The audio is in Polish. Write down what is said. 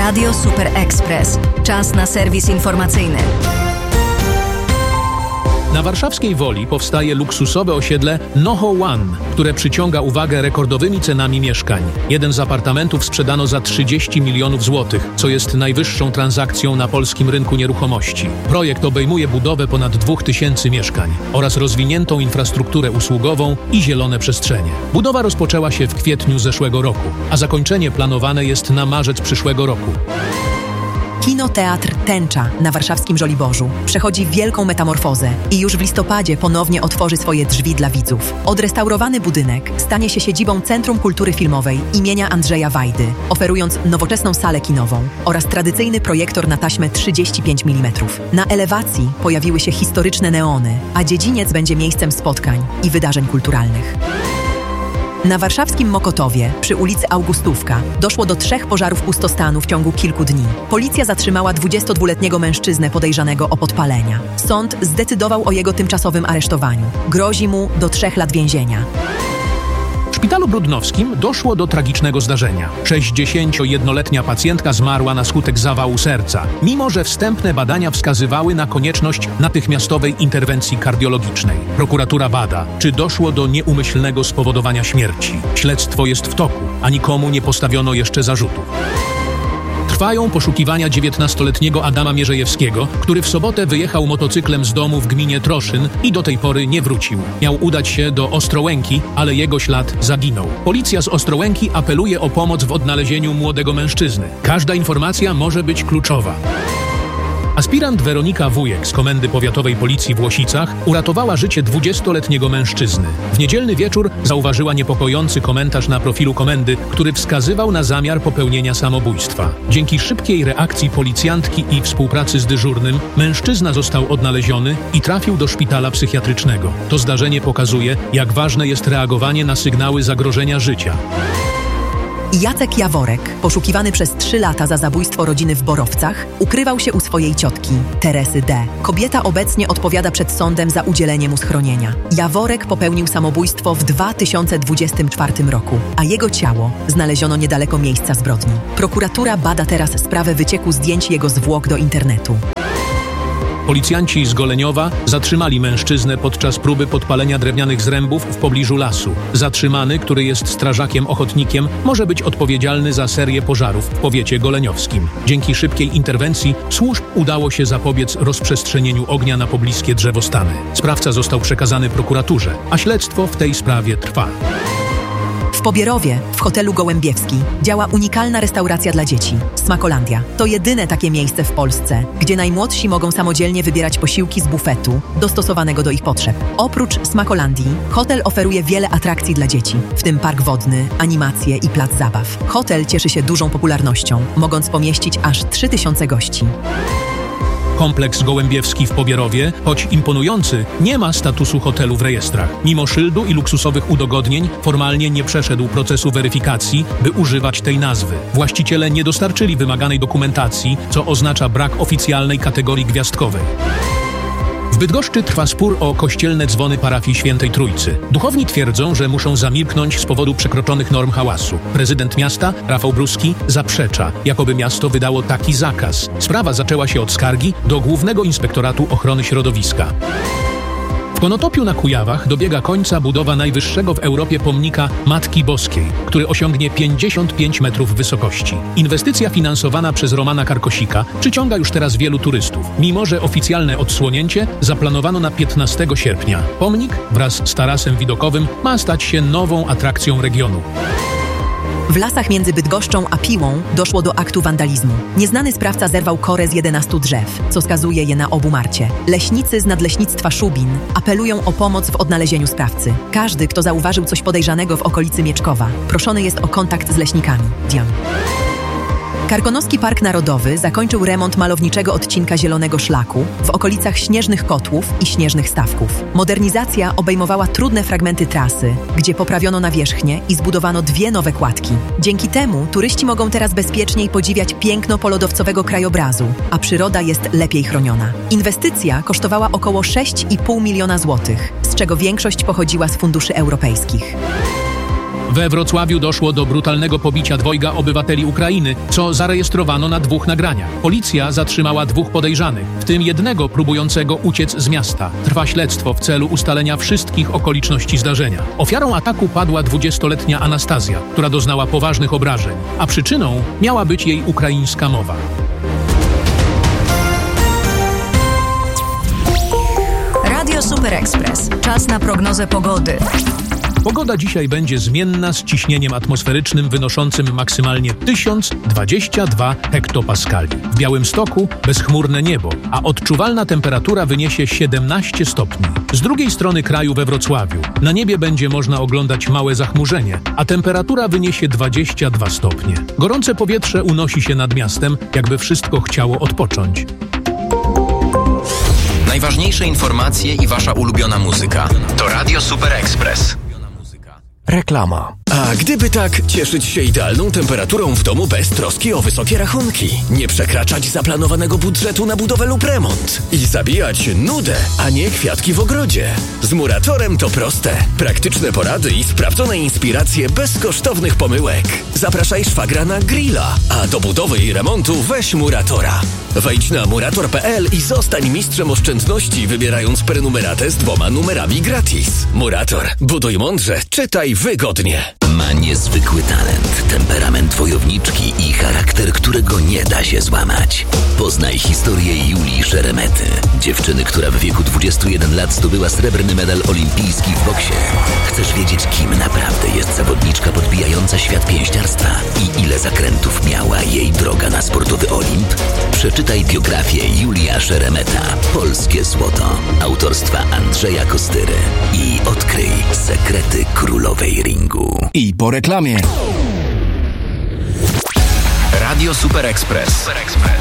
Radio Super Express. Czas na serwis informacyjny. Na warszawskiej Woli powstaje luksusowe osiedle Noho One, które przyciąga uwagę rekordowymi cenami mieszkań. Jeden z apartamentów sprzedano za 30 milionów złotych, co jest najwyższą transakcją na polskim rynku nieruchomości. Projekt obejmuje budowę ponad 2000 mieszkań oraz rozwiniętą infrastrukturę usługową i zielone przestrzenie. Budowa rozpoczęła się w kwietniu zeszłego roku, a zakończenie planowane jest na marzec przyszłego roku. Kinoteatr Tęcza na warszawskim Żoliborzu przechodzi wielką metamorfozę i już w listopadzie ponownie otworzy swoje drzwi dla widzów. Odrestaurowany budynek stanie się siedzibą Centrum Kultury Filmowej imienia Andrzeja Wajdy, oferując nowoczesną salę kinową oraz tradycyjny projektor na taśmę 35 mm. Na elewacji pojawiły się historyczne neony, a dziedziniec będzie miejscem spotkań i wydarzeń kulturalnych. Na warszawskim Mokotowie, przy ulicy Augustówka, doszło do 3 pożarów pustostanu w ciągu kilku dni. Policja zatrzymała 22-letniego mężczyznę podejrzanego o podpalenia. Sąd zdecydował o jego tymczasowym aresztowaniu. Grozi mu do 3 lat więzienia. W szpitalu brudnowskim doszło do tragicznego zdarzenia. 61-letnia pacjentka zmarła na skutek zawału serca, mimo że wstępne badania wskazywały na konieczność natychmiastowej interwencji kardiologicznej. Prokuratura bada, czy doszło do nieumyślnego spowodowania śmierci. Śledztwo jest w toku, a nikomu nie postawiono jeszcze zarzutów. Trwają poszukiwania 19-letniego Adama Mierzejewskiego, który w sobotę wyjechał motocyklem z domu w gminie Troszyn i do tej pory nie wrócił. Miał udać się do Ostrołęki, ale jego ślad zaginął. Policja z Ostrołęki apeluje o pomoc w odnalezieniu młodego mężczyzny. Każda informacja może być kluczowa. Aspirant Weronika Wujek z Komendy Powiatowej Policji w Łosicach uratowała życie 20-letniego mężczyzny. W niedzielny wieczór zauważyła niepokojący komentarz na profilu komendy, który wskazywał na zamiar popełnienia samobójstwa. Dzięki szybkiej reakcji policjantki i współpracy z dyżurnym, mężczyzna został odnaleziony i trafił do szpitala psychiatrycznego. To zdarzenie pokazuje, jak ważne jest reagowanie na sygnały zagrożenia życia. Jacek Jaworek, poszukiwany przez 3 lata za zabójstwo rodziny w Borowcach, ukrywał się u swojej ciotki, Teresy D. Kobieta obecnie odpowiada przed sądem za udzielenie mu schronienia. Jaworek popełnił samobójstwo w 2024 roku, a jego ciało znaleziono niedaleko miejsca zbrodni. Prokuratura bada teraz sprawę wycieku zdjęć jego zwłok do internetu. Policjanci z Goleniowa zatrzymali mężczyznę podczas próby podpalenia drewnianych zrębów w pobliżu lasu. Zatrzymany, który jest strażakiem ochotnikiem, może być odpowiedzialny za serię pożarów w powiecie goleniowskim. Dzięki szybkiej interwencji służb udało się zapobiec rozprzestrzenieniu ognia na pobliskie drzewostany. Sprawca został przekazany prokuraturze, a śledztwo w tej sprawie trwa. W Pobierowie, w hotelu Gołębiewski, działa unikalna restauracja dla dzieci – Smakolandia. To jedyne takie miejsce w Polsce, gdzie najmłodsi mogą samodzielnie wybierać posiłki z bufetu, dostosowanego do ich potrzeb. Oprócz Smakolandii, hotel oferuje wiele atrakcji dla dzieci, w tym park wodny, animacje i plac zabaw. Hotel cieszy się dużą popularnością, mogąc pomieścić aż 3000 gości. Kompleks Gołębiewski w Pobierowie, choć imponujący, nie ma statusu hotelu w rejestrach. Mimo szyldu i luksusowych udogodnień, formalnie nie przeszedł procesu weryfikacji, by używać tej nazwy. Właściciele nie dostarczyli wymaganej dokumentacji, co oznacza brak oficjalnej kategorii gwiazdkowej. W Bydgoszczy trwa spór o kościelne dzwony parafii Świętej Trójcy. Duchowni twierdzą, że muszą zamilknąć z powodu przekroczonych norm hałasu. Prezydent miasta, Rafał Bruski, zaprzecza, jakoby miasto wydało taki zakaz. Sprawa zaczęła się od skargi do Głównego Inspektoratu Ochrony Środowiska. W Konotopiu na Kujawach dobiega końca budowa najwyższego w Europie pomnika Matki Boskiej, który osiągnie 55 metrów wysokości. Inwestycja finansowana przez Romana Karkosika przyciąga już teraz wielu turystów, mimo że oficjalne odsłonięcie zaplanowano na 15 sierpnia. Pomnik wraz z tarasem widokowym ma stać się nową atrakcją regionu. W lasach między Bydgoszczą a Piłą doszło do aktu wandalizmu. Nieznany sprawca zerwał korę z 11 drzew, co skazuje je na obumarcie. Leśnicy z Nadleśnictwa Szubin apelują o pomoc w odnalezieniu sprawcy. Każdy, kto zauważył coś podejrzanego w okolicy Mieczkowa, proszony jest o kontakt z leśnikami. Diam. Karkonoski Park Narodowy zakończył remont malowniczego odcinka Zielonego Szlaku w okolicach Śnieżnych Kotłów i Śnieżnych Stawków. Modernizacja obejmowała trudne fragmenty trasy, gdzie poprawiono nawierzchnię i zbudowano 2 nowe kładki. Dzięki temu turyści mogą teraz bezpieczniej podziwiać piękno polodowcowego krajobrazu, a przyroda jest lepiej chroniona. Inwestycja kosztowała około 6,5 miliona złotych, z czego większość pochodziła z funduszy europejskich. We Wrocławiu doszło do brutalnego pobicia dwojga obywateli Ukrainy, co zarejestrowano na 2 nagraniach. Policja zatrzymała 2 podejrzanych, w tym jednego próbującego uciec z miasta. Trwa śledztwo w celu ustalenia wszystkich okoliczności zdarzenia. Ofiarą ataku padła 20-letnia Anastazja, która doznała poważnych obrażeń, a przyczyną miała być jej ukraińska mowa. Radio Super Express. Czas na prognozę pogody. Pogoda dzisiaj będzie zmienna z ciśnieniem atmosferycznym wynoszącym maksymalnie 1022 hektopaskali. W Białymstoku bezchmurne niebo, a odczuwalna temperatura wyniesie 17 stopni. Z drugiej strony kraju we Wrocławiu na niebie będzie można oglądać małe zachmurzenie, a temperatura wyniesie 22 stopnie. Gorące powietrze unosi się nad miastem, jakby wszystko chciało odpocząć. Najważniejsze informacje i wasza ulubiona muzyka to Radio Super Express. Reklama. A gdyby tak, cieszyć się idealną temperaturą w domu bez troski o wysokie rachunki, nie przekraczać zaplanowanego budżetu na budowę lub remont i zabijać nudę, a nie kwiatki w ogrodzie. Z Muratorem to proste. Praktyczne porady i sprawdzone inspiracje bez kosztownych pomyłek. Zapraszaj szwagra na grilla, a do budowy i remontu weź Muratora. Wejdź na murator.pl i zostań mistrzem oszczędności, wybierając prenumeratę z 2 numerami gratis. Murator. Buduj mądrze, czytaj wygodnie. Ma niezwykły talent, temperament wojowniczki i charakter, którego nie da się złamać. Poznaj historię Julii Szeremety, dziewczyny, która w wieku 21 lat zdobyła srebrny medal olimpijski w boksie. Chcesz wiedzieć, kim naprawdę jest zawodniczka podbijająca świat pięściarstwa i ile zakrętów miała jej droga na sportowy Olimp? Przeczytaj biografię Julia Szeremeta, Polskie Złoto, autorstwa Andrzeja Kostyry i odkryj sekrety królowej ringu. I po reklamie. Radio Super Express.